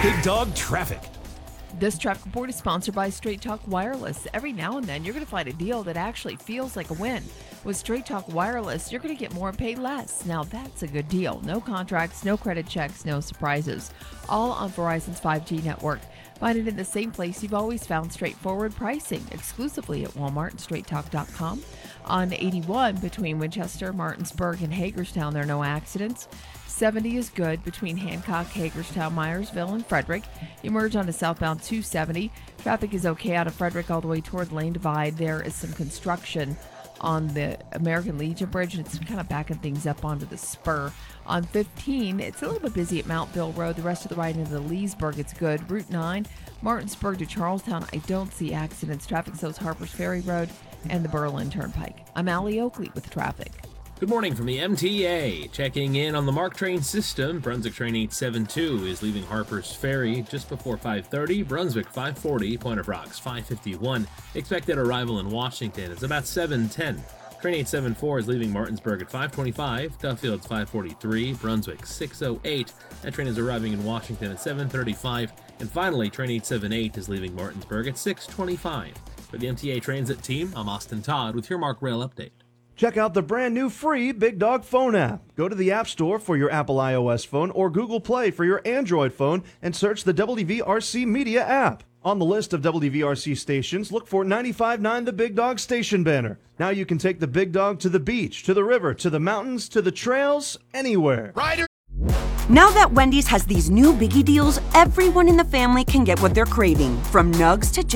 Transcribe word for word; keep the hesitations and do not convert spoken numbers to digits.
Big Dog Traffic. This traffic report is sponsored by Straight Talk Wireless. Every now and then, you're going to find a deal that actually feels like a win. With Straight Talk Wireless, you're going to get more and pay less. Now, that's a good deal. No contracts, no credit checks, no surprises. All on Verizon's five G network. Find it in the same place you've always found straightforward pricing, exclusively at Walmart and straight talk dot com. On eighty-one, between Winchester, Martinsburg, and Hagerstown, there are no accidents. seventy is good between Hancock, Hagerstown, Myersville, and Frederick. You merge onto southbound two seventy. Traffic is okay out of Frederick all the way toward Lane Divide. There is some construction on the American Legion Bridge, and it's kind of backing things up onto the spur. On fifteen, it's a little bit busy at Mount Bill Road. The rest of the ride into Leesburg, it's good. Route nine, Martinsburg to Charlestown, I don't see accidents. Traffic slows Harpers Ferry Road and the Berlin Turnpike. I'm Allie Oakley with traffic. Good morning from the M T A. Checking in on the MARC train system, Brunswick train eight seventy-two is leaving Harpers Ferry just before five thirty. Brunswick five forty, Point of Rocks five fifty-one. Expected arrival in Washington is about seven ten. Train eight seventy-four is leaving Martinsburg at five twenty-five. Duffield's five forty-three. Brunswick six oh eight. That train is arriving in Washington at seven thirty-five. And finally, train eight seventy-eight is leaving Martinsburg at six twenty-five. For the M T A Transit team, I'm Austin Todd with your MARC Rail update. Check out the brand new free Big Dog phone app. Go to the App Store for your Apple iOS phone or Google Play for your Android phone and search the W V R C Media app. On the list of W V R C stations, look for ninety-five point nine The Big Dog station banner. Now you can take the Big Dog to the beach, to the river, to the mountains, to the trails, anywhere. Ryder. Now that Wendy's has these new biggie deals, everyone in the family can get what they're craving, from nugs to